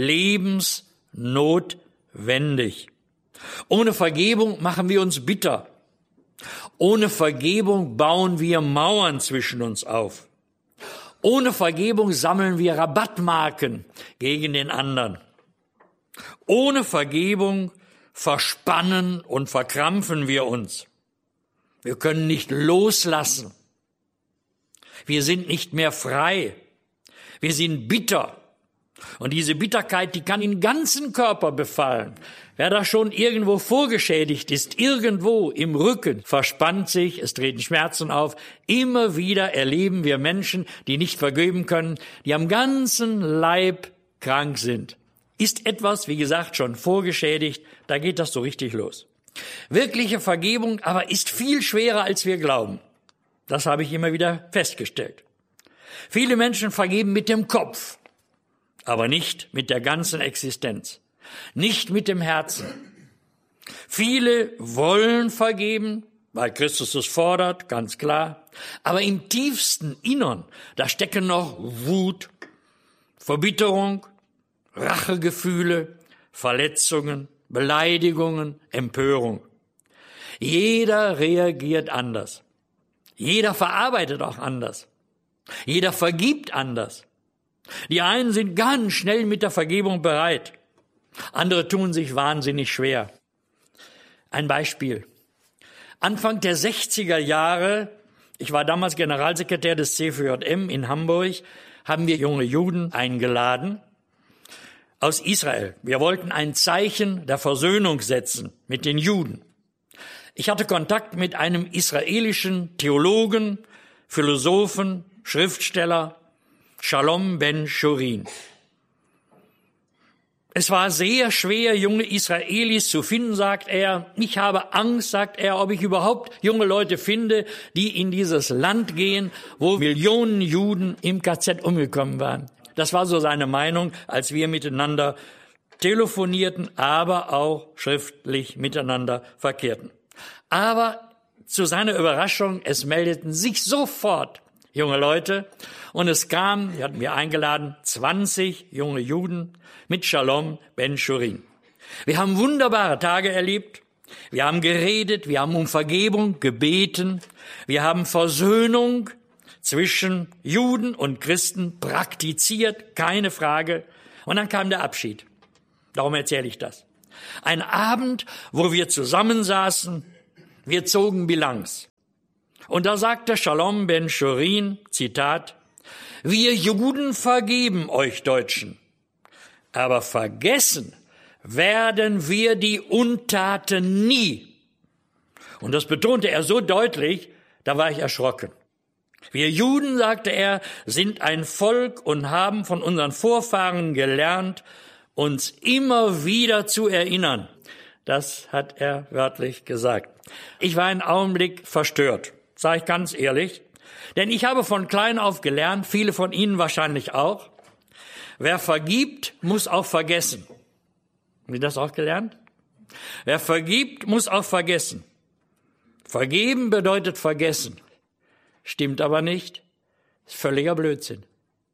lebensnotwendig. Ohne Vergebung machen wir uns bitter. Ohne Vergebung bauen wir Mauern zwischen uns auf. Ohne Vergebung sammeln wir Rabattmarken gegen den anderen. Ohne Vergebung verspannen und verkrampfen wir uns. Wir können nicht loslassen. Wir sind nicht mehr frei. Wir sind bitter. Und diese Bitterkeit, die kann den ganzen Körper befallen. Wer da schon irgendwo vorgeschädigt ist, irgendwo im Rücken, verspannt sich, es treten Schmerzen auf. Immer wieder erleben wir Menschen, die nicht vergeben können, die am ganzen Leib krank sind. Ist etwas, wie gesagt, schon vorgeschädigt, da geht das so richtig los. Wirkliche Vergebung aber ist viel schwerer, als wir glauben. Das habe ich immer wieder festgestellt. Viele Menschen vergeben mit dem Kopf, aber nicht mit der ganzen Existenz, nicht mit dem Herzen. Viele wollen vergeben, weil Christus es fordert, ganz klar, aber im tiefsten Innern, da stecken noch Wut, Verbitterung, Rachegefühle, Verletzungen, Beleidigungen, Empörung. Jeder reagiert anders. Jeder verarbeitet auch anders. Jeder vergibt anders. Die einen sind ganz schnell mit der Vergebung bereit. Andere tun sich wahnsinnig schwer. Ein Beispiel. Anfang der sechziger Jahre, ich war damals Generalsekretär des C V J M in Hamburg, haben wir junge Juden eingeladen aus Israel. Wir wollten ein Zeichen der Versöhnung setzen mit den Juden. Ich hatte Kontakt mit einem israelischen Theologen, Philosophen, Schriftsteller, Shalom Ben-Shurin. Es war sehr schwer, junge Israelis zu finden, sagt er. Ich habe Angst, sagt er, ob ich überhaupt junge Leute finde, die in dieses Land gehen, wo Millionen Juden im K Z umgekommen waren. Das war so seine Meinung, als wir miteinander telefonierten, aber auch schriftlich miteinander verkehrten. Aber zu seiner Überraschung, es meldeten sich sofort junge Leute und es kam, die hatten wir eingeladen, zwanzig junge Juden mit Shalom Ben-Shurin. Wir haben wunderbare Tage erlebt. Wir haben geredet, wir haben um Vergebung gebeten, wir haben Versöhnung zwischen Juden und Christen praktiziert, keine Frage. Und dann kam der Abschied. Darum erzähle ich das. Ein Abend, wo wir zusammensaßen, wir zogen Bilanz. Und da sagte Shalom ben Chorin, Zitat, wir Juden vergeben euch Deutschen, aber vergessen werden wir die Untaten nie. Und das betonte er so deutlich, da war ich erschrocken. Wir Juden, sagte er, sind ein Volk und haben von unseren Vorfahren gelernt, uns immer wieder zu erinnern. Das hat er wörtlich gesagt. Ich war einen Augenblick verstört, sage ich ganz ehrlich. Denn ich habe von klein auf gelernt, viele von Ihnen wahrscheinlich auch, wer vergibt, muss auch vergessen. Haben Sie das auch gelernt? Wer vergibt, muss auch vergessen. Vergeben bedeutet vergessen. Stimmt aber nicht. Ist völliger Blödsinn.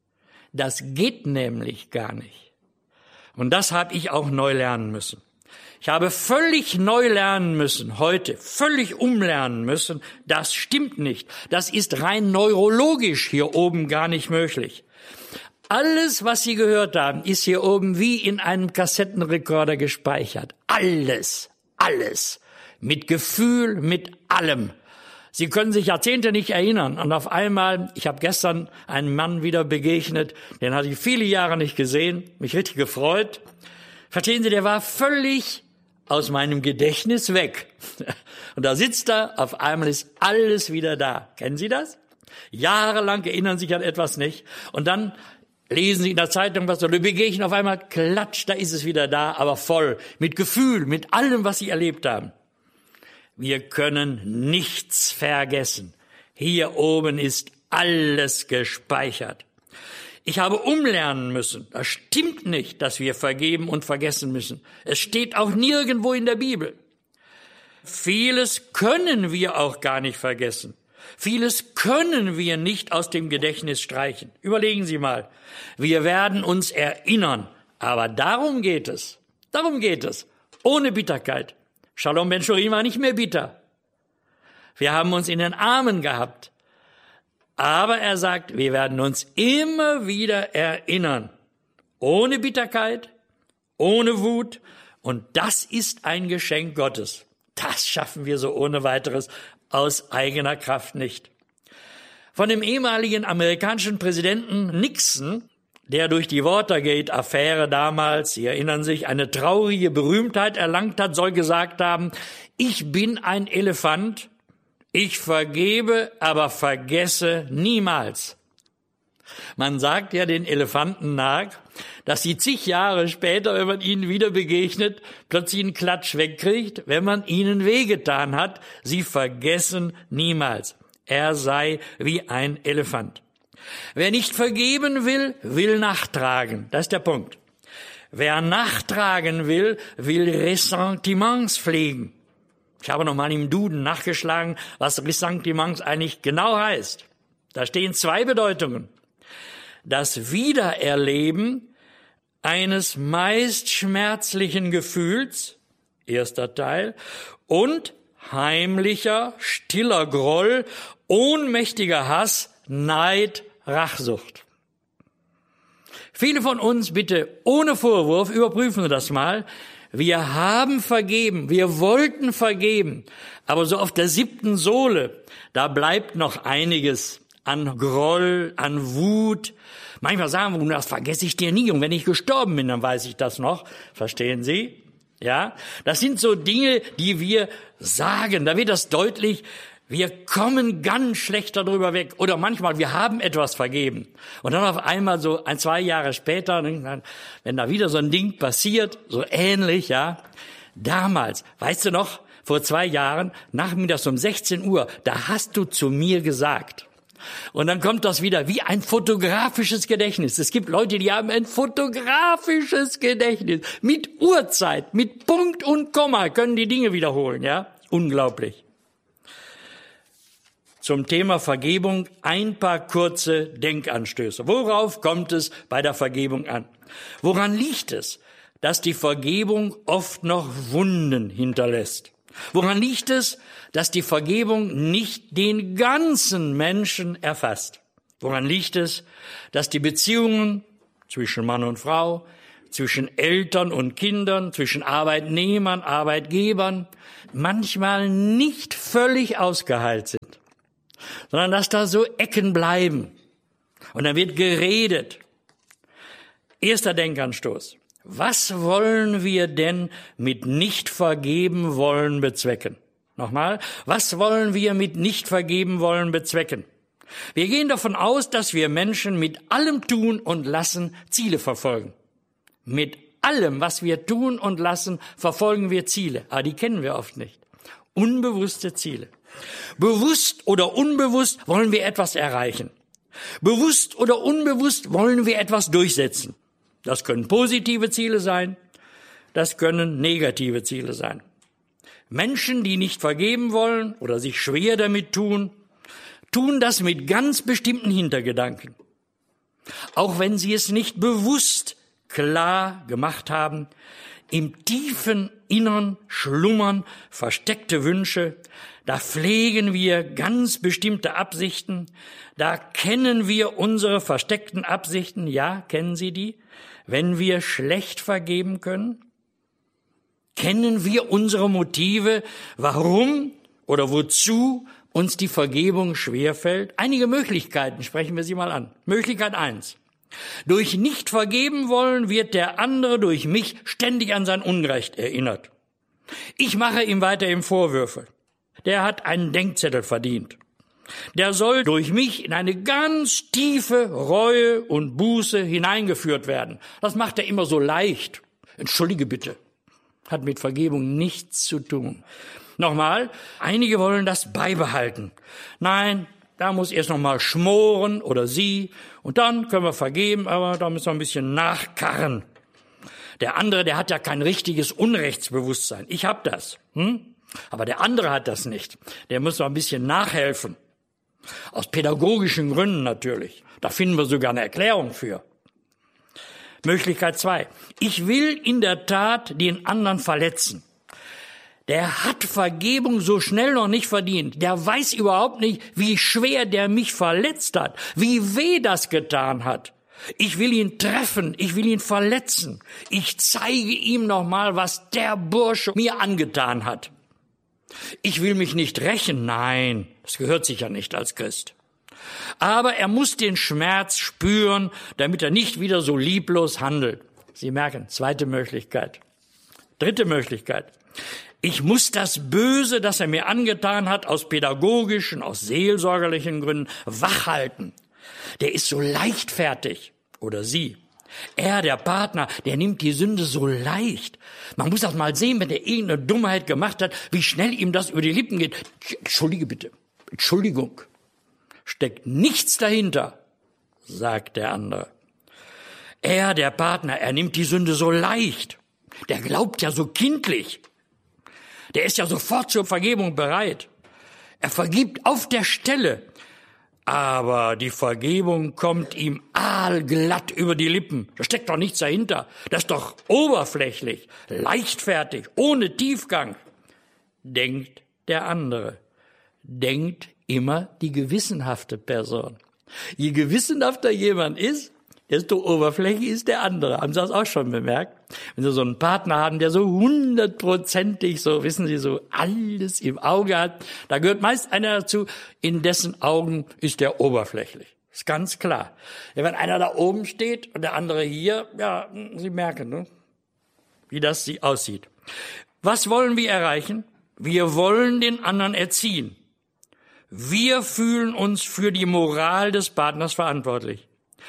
Das geht nämlich gar nicht. Und das habe ich auch neu lernen müssen. Ich habe völlig neu lernen müssen, heute, völlig umlernen müssen. Das stimmt nicht. Das ist rein neurologisch hier oben gar nicht möglich. Alles, was Sie gehört haben, ist hier oben wie in einem Kassettenrekorder gespeichert. Alles, alles. Mit Gefühl, mit allem. Sie können sich Jahrzehnte nicht erinnern. Und auf einmal, ich habe gestern einen Mann wieder begegnet, den hatte ich viele Jahre nicht gesehen, mich richtig gefreut. Verstehen Sie, der war völlig aus meinem Gedächtnis weg. Und da sitzt er, auf einmal ist alles wieder da. Kennen Sie das? Jahrelang erinnern sich an etwas nicht. Und dann lesen Sie in der Zeitung was, oder begegnen auf einmal, klatsch, da ist es wieder da, aber voll, mit Gefühl, mit allem, was Sie erlebt haben. Wir können nichts vergessen. Hier oben ist alles gespeichert. Ich habe umlernen müssen. Das stimmt nicht, dass wir vergeben und vergessen müssen. Es steht auch nirgendwo in der Bibel. Vieles können wir auch gar nicht vergessen. Vieles können wir nicht aus dem Gedächtnis streichen. Überlegen Sie mal. Wir werden uns erinnern. Aber darum geht es. Darum geht es. Ohne Bitterkeit. Shalom ben Chorin war nicht mehr bitter. Wir haben uns in den Armen gehabt. Aber er sagt, wir werden uns immer wieder erinnern. Ohne Bitterkeit, ohne Wut. Und das ist ein Geschenk Gottes. Das schaffen wir so ohne weiteres aus eigener Kraft nicht. Von dem ehemaligen amerikanischen Präsidenten Nixon, der durch die Watergate-Affäre damals, Sie erinnern sich, eine traurige Berühmtheit erlangt hat, soll gesagt haben, ich bin ein Elefant, ich vergebe, aber vergesse niemals. Man sagt ja den Elefanten nach, dass sie zig Jahre später, wenn man ihnen wieder begegnet, plötzlich einen Klatsch wegkriegt, wenn man ihnen wehgetan hat. Sie vergessen niemals. Er sei wie ein Elefant. Wer nicht vergeben will, will nachtragen. Das ist der Punkt. Wer nachtragen will, will Ressentiments pflegen. Ich habe nochmal im Duden nachgeschlagen, was Ressentiments eigentlich genau heißt. Da stehen zwei Bedeutungen. Das Wiedererleben eines meist schmerzlichen Gefühls, erster Teil, und heimlicher, stiller Groll, ohnmächtiger Hass, Neid, Rachsucht. Viele von uns, bitte ohne Vorwurf, überprüfen Sie das mal. Wir haben vergeben, wir wollten vergeben, aber so auf der siebten Sohle, da bleibt noch einiges an Groll, an Wut. Manchmal sagen wir, das vergesse ich dir nie, und wenn ich gestorben bin, dann weiß ich das noch. Verstehen Sie? Ja, das sind so Dinge, die wir sagen, da wird das deutlich. Wir kommen ganz schlecht darüber weg. Oder manchmal, wir haben etwas vergeben. Und dann auf einmal so ein, zwei Jahre später, wenn da wieder so ein Ding passiert, so ähnlich, ja. Damals, weißt du noch, vor zwei Jahren, nachmittags um sechzehn Uhr, da hast du zu mir gesagt. Und dann kommt das wieder wie ein fotografisches Gedächtnis. Es gibt Leute, die haben ein fotografisches Gedächtnis. Mit Uhrzeit, mit Punkt und Komma können die Dinge wiederholen, ja. Unglaublich. Zum Thema Vergebung ein paar kurze Denkanstöße. Worauf kommt es bei der Vergebung an? Woran liegt es, dass die Vergebung oft noch Wunden hinterlässt? Woran liegt es, dass die Vergebung nicht den ganzen Menschen erfasst? Woran liegt es, dass die Beziehungen zwischen Mann und Frau, zwischen Eltern und Kindern, zwischen Arbeitnehmern, Arbeitgebern manchmal nicht völlig ausgeheilt sind, sondern dass da so Ecken bleiben und dann wird geredet. Erster Denkanstoß. Was wollen wir denn mit nicht vergeben wollen bezwecken? Nochmal, was wollen wir mit nicht vergeben wollen bezwecken? Wir gehen davon aus, dass wir Menschen mit allem Tun und Lassen Ziele verfolgen. Mit allem, was wir tun und lassen, verfolgen wir Ziele. Aber die kennen wir oft nicht. Unbewusste Ziele. Bewusst oder unbewusst wollen wir etwas erreichen. Bewusst oder unbewusst wollen wir etwas durchsetzen. Das können positive Ziele sein, das können negative Ziele sein. Menschen, die nicht vergeben wollen oder sich schwer damit tun, tun das mit ganz bestimmten Hintergedanken. Auch wenn sie es nicht bewusst klar gemacht haben, im tiefen Innern schlummern versteckte Wünsche, da pflegen wir ganz bestimmte Absichten, da kennen wir unsere versteckten Absichten, ja, kennen Sie die? Wenn wir schlecht vergeben können? Kennen wir unsere Motive, warum oder wozu uns die Vergebung schwerfällt? Einige Möglichkeiten, sprechen wir sie mal an. Möglichkeit eins. Durch nicht vergeben wollen wird der andere durch mich ständig an sein Unrecht erinnert. Ich mache ihm weiterhin Vorwürfe. Der hat einen Denkzettel verdient. Der soll durch mich in eine ganz tiefe Reue und Buße hineingeführt werden. Das macht er immer so leicht. Entschuldige bitte. Hat mit Vergebung nichts zu tun. Nochmal, einige wollen das beibehalten. Nein, da muss erst nochmal schmoren oder sie und dann können wir vergeben, aber da müssen wir ein bisschen nachkarren. Der andere, der hat ja kein richtiges Unrechtsbewusstsein. Ich hab das. Hm? Aber der andere hat das nicht. Der muss noch ein bisschen nachhelfen. Aus pädagogischen Gründen natürlich. Da finden wir sogar eine Erklärung für. Möglichkeit zwei. Ich will in der Tat den anderen verletzen. Der hat Vergebung so schnell noch nicht verdient. Der weiß überhaupt nicht, wie schwer der mich verletzt hat, wie weh das getan hat. Ich will ihn treffen, ich will ihn verletzen. Ich zeige ihm nochmal, was der Bursche mir angetan hat. Ich will mich nicht rächen, nein, das gehört sich ja nicht als Christ. Aber er muss den Schmerz spüren, damit er nicht wieder so lieblos handelt. Sie merken, zweite Möglichkeit. Dritte Möglichkeit. Ich muss das Böse, das er mir angetan hat, aus pädagogischen, aus seelsorgerlichen Gründen wachhalten. Der ist so leichtfertig. Oder sie. Er, der Partner, der nimmt die Sünde so leicht. Man muss das mal sehen, wenn er irgendeine Dummheit gemacht hat, wie schnell ihm das über die Lippen geht. Entschuldige bitte. Entschuldigung. Steckt nichts dahinter, sagt der andere. Er, der Partner, er nimmt die Sünde so leicht. Der glaubt ja so kindlich. Der ist ja sofort zur Vergebung bereit. Er vergibt auf der Stelle. Aber die Vergebung kommt ihm aalglatt über die Lippen. Da steckt doch nichts dahinter. Das ist doch oberflächlich, leichtfertig, ohne Tiefgang. Denkt der andere. Denkt immer die gewissenhafte Person. Je gewissenhafter jemand ist, desto oberflächlich ist der andere. Haben Sie das auch schon bemerkt? Wenn Sie so einen Partner haben, der so hundertprozentig, so wissen Sie, so alles im Auge hat, da gehört meist einer dazu, in dessen Augen ist der oberflächlich. Ist ganz klar. Ja, wenn einer da oben steht und der andere hier, ja, Sie merken, ne, wie das aussieht. Was wollen wir erreichen? Wir wollen den anderen erziehen. Wir fühlen uns für die Moral des Partners verantwortlich.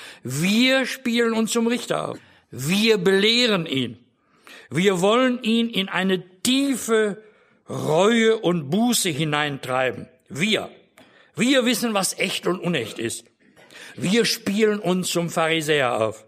Wir spielen uns zum Richter auf. Wir belehren ihn. Wir wollen ihn in eine tiefe Reue und Buße hineintreiben. Wir. Wir wissen, was echt und unecht ist. Wir spielen uns zum Pharisäer auf.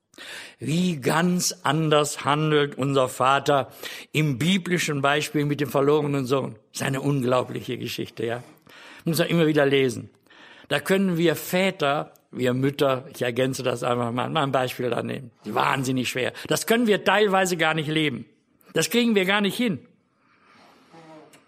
Wie ganz anders handelt unser Vater im biblischen Beispiel mit dem verlorenen Sohn. Das ist eine unglaubliche Geschichte, ja. Muss man immer wieder lesen. Da können wir Väter, wir Mütter, ich ergänze das einfach mal, mal ein Beispiel da nehmen. Wahnsinnig schwer. Das können wir teilweise gar nicht leben. Das kriegen wir gar nicht hin.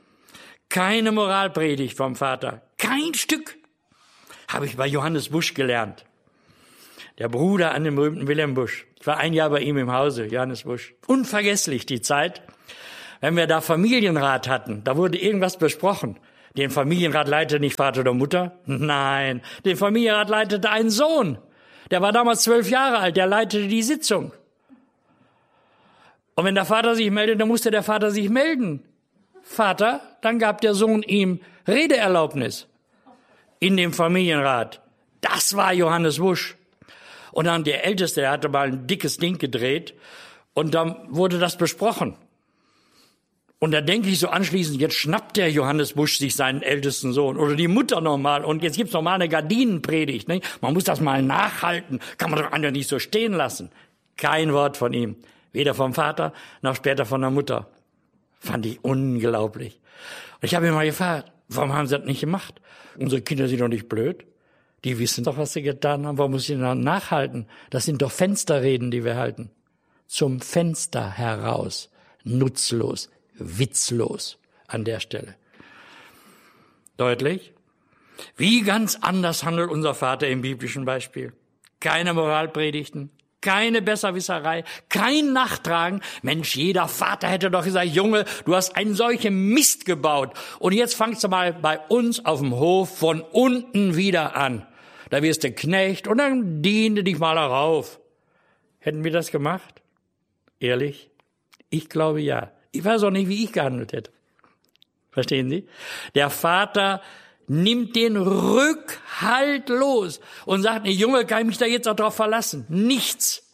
Keine Moralpredigt vom Vater. Kein Stück. Habe ich bei Johannes Busch gelernt. Der Bruder an dem berühmten Wilhelm Busch. Ich war ein Jahr bei ihm im Hause, Johannes Busch. Unvergesslich die Zeit, wenn wir da Familienrat hatten. Da wurde irgendwas besprochen. Den Familienrat leitete nicht Vater oder Mutter. Nein, den Familienrat leitete ein Sohn. Der war damals zwölf Jahre alt, der leitete die Sitzung. Und wenn der Vater sich meldet, dann musste der Vater sich melden. Vater, dann gab der Sohn ihm Redeerlaubnis in dem Familienrat. Das war Johannes Busch. Und dann der Älteste, der hatte mal ein dickes Ding gedreht und dann wurde das besprochen. Und da denke ich so anschließend, jetzt schnappt der Johannes Busch sich seinen ältesten Sohn oder die Mutter nochmal und jetzt gibt's noch mal eine Gardinenpredigt. Ne? Man muss das mal nachhalten, kann man doch einfach nicht so stehen lassen. Kein Wort von ihm, weder vom Vater noch später von der Mutter. Fand ich unglaublich. Und ich habe ihn mal gefragt, warum haben sie das nicht gemacht? Unsere Kinder sind doch nicht blöd. Die wissen doch, was sie getan haben. Warum muss ich dann nachhalten? Das sind doch Fensterreden, die wir halten. Zum Fenster heraus. Nutzlos, witzlos an der Stelle. Deutlich? Wie ganz anders handelt unser Vater im biblischen Beispiel. Keine Moralpredigten, keine Besserwisserei, kein Nachtragen. Mensch, jeder Vater hätte doch gesagt, Junge, du hast einen solchen Mist gebaut. Und jetzt fangst du mal bei uns auf dem Hof von unten wieder an. Da wirst du Knecht und dann diene dich mal darauf. Hätten wir das gemacht? Ehrlich? Ich glaube ja. Ich weiß auch nicht, wie ich gehandelt hätte. Verstehen Sie? Der Vater nimmt den Rückhalt los und sagt, nee, Junge, kann ich mich da jetzt auch drauf verlassen? Nichts.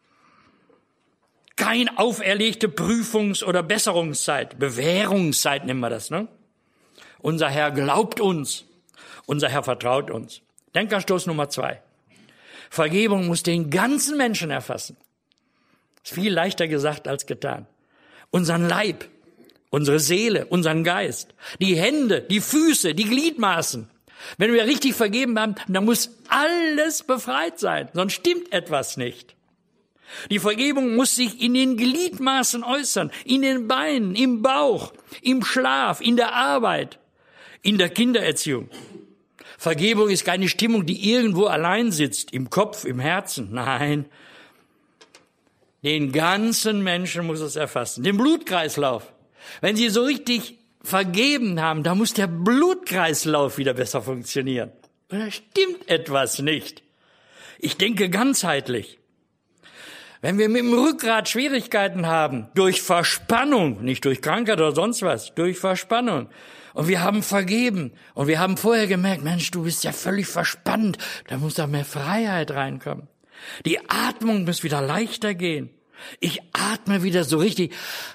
Kein auferlegte Prüfungs- oder Besserungszeit. Bewährungszeit nennen wir das, ne? Unser Herr glaubt uns. Unser Herr vertraut uns. Denkanstoß Nummer zwei. Vergebung muss den ganzen Menschen erfassen. Ist viel leichter gesagt als getan. Unseren Leib, unsere Seele, unseren Geist, die Hände, die Füße, die Gliedmaßen. Wenn wir richtig vergeben haben, dann muss alles befreit sein, sonst stimmt etwas nicht. Die Vergebung muss sich in den Gliedmaßen äußern, in den Beinen, im Bauch, im Schlaf, in der Arbeit, in der Kindererziehung. Vergebung ist keine Stimmung, die irgendwo allein sitzt, im Kopf, im Herzen. Nein, den ganzen Menschen muss es erfassen. Den Blutkreislauf. Wenn Sie so richtig vergeben haben, da muss der Blutkreislauf wieder besser funktionieren. Da stimmt etwas nicht. Ich denke ganzheitlich. Wenn wir mit dem Rückgrat Schwierigkeiten haben, durch Verspannung, nicht durch Krankheit oder sonst was, durch Verspannung, und wir haben vergeben, und wir haben vorher gemerkt, Mensch, du bist ja völlig verspannt, da muss doch mehr Freiheit reinkommen. Die Atmung muss wieder leichter gehen. Ich atme wieder so richtig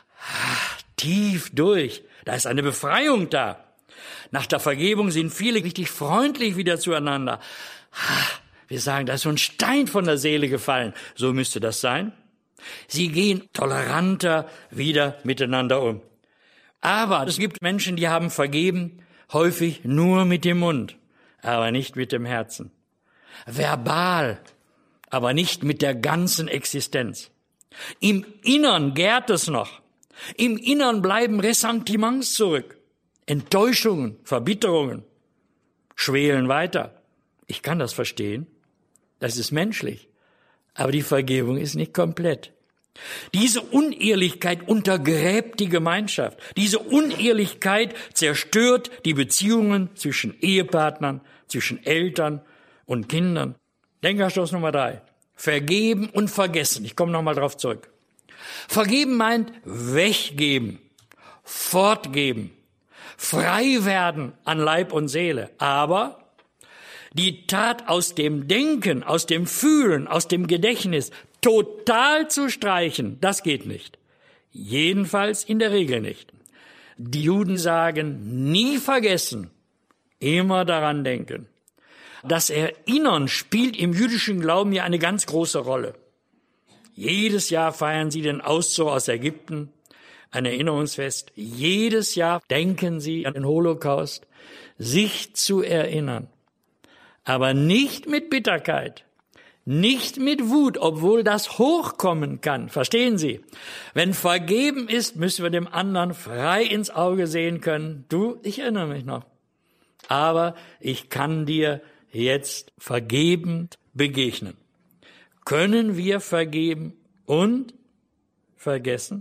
tief durch. Da ist eine Befreiung da. Nach der Vergebung sind viele richtig freundlich wieder zueinander. Wir sagen, da ist so ein Stein von der Seele gefallen. So müsste das sein. Sie gehen toleranter wieder miteinander um. Aber es gibt Menschen, die haben vergeben, häufig nur mit dem Mund, aber nicht mit dem Herzen. Verbal, aber nicht mit der ganzen Existenz. Im Innern gärt es noch. Im Innern bleiben Ressentiments zurück. Enttäuschungen, Verbitterungen schwelen weiter. Ich kann das verstehen. Das ist menschlich. Aber die Vergebung ist nicht komplett. Diese Unehrlichkeit untergräbt die Gemeinschaft. Diese Unehrlichkeit zerstört die Beziehungen zwischen Ehepartnern, zwischen Eltern und Kindern. Denkanstoß Nummer drei. Vergeben und vergessen. Ich komme nochmal drauf zurück. Vergeben meint weggeben, fortgeben, frei werden an Leib und Seele. Aber die Tat aus dem Denken, aus dem Fühlen, aus dem Gedächtnis total zu streichen, das geht nicht. Jedenfalls in der Regel nicht. Die Juden sagen, nie vergessen, immer daran denken. Das Erinnern spielt im jüdischen Glauben ja eine ganz große Rolle. Jedes Jahr feiern sie den Auszug aus Ägypten, ein Erinnerungsfest. Jedes Jahr denken sie an den Holocaust, sich zu erinnern. Aber nicht mit Bitterkeit, Nicht mit Wut, obwohl das hochkommen kann. Verstehen Sie? Wenn vergeben ist, müssen wir dem anderen frei ins Auge sehen können. Du, ich erinnere mich noch. Aber ich kann dir jetzt vergebend begegnen. Können wir vergeben und vergessen?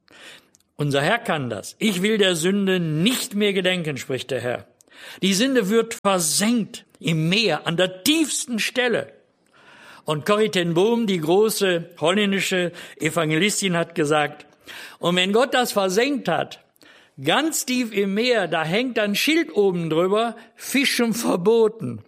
Unser Herr kann das. Ich will der Sünde nicht mehr gedenken, spricht der Herr. Die Sünde wird versenkt im Meer an der tiefsten Stelle. Und Corrie ten Boom, die große holländische Evangelistin, hat gesagt, und wenn Gott das versenkt hat, ganz tief im Meer, da hängt ein Schild oben drüber, Fischen verboten.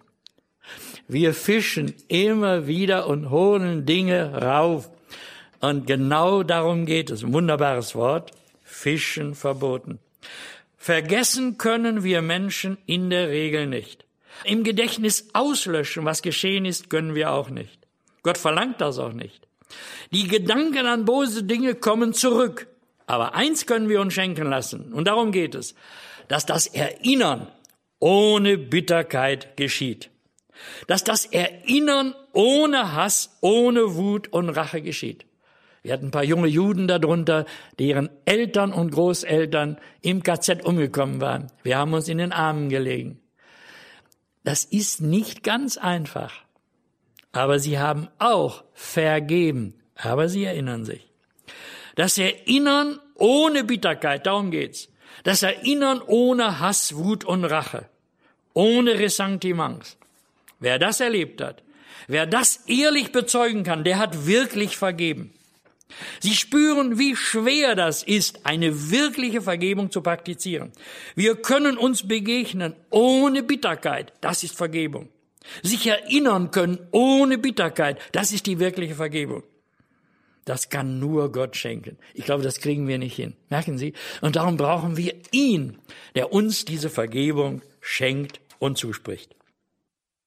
Wir fischen immer wieder und holen Dinge rauf. Und genau darum geht es. Ein wunderbares Wort. Fischen verboten. Vergessen können wir Menschen in der Regel nicht. Im Gedächtnis auslöschen, was geschehen ist, können wir auch nicht. Gott verlangt das auch nicht. Die Gedanken an böse Dinge kommen zurück. Aber eins können wir uns schenken lassen. Und darum geht es, dass das Erinnern ohne Bitterkeit geschieht. Dass das Erinnern ohne Hass, ohne Wut und Rache geschieht. Wir hatten ein paar junge Juden darunter, deren Eltern und Großeltern im K Z umgekommen waren. Wir haben uns in den Armen gelegen. Das ist nicht ganz einfach. Aber sie haben auch vergeben. Aber sie erinnern sich. Das Erinnern ohne Bitterkeit, darum geht's. Das Erinnern ohne Hass, Wut und Rache. Ohne Ressentiments. Wer das erlebt hat, wer das ehrlich bezeugen kann, der hat wirklich vergeben. Sie spüren, wie schwer das ist, eine wirkliche Vergebung zu praktizieren. Wir können uns begegnen ohne Bitterkeit, das ist Vergebung. Sich erinnern können ohne Bitterkeit, das ist die wirkliche Vergebung. Das kann nur Gott schenken. Ich glaube, das kriegen wir nicht hin. Merken Sie? Und darum brauchen wir ihn, der uns diese Vergebung schenkt und zuspricht.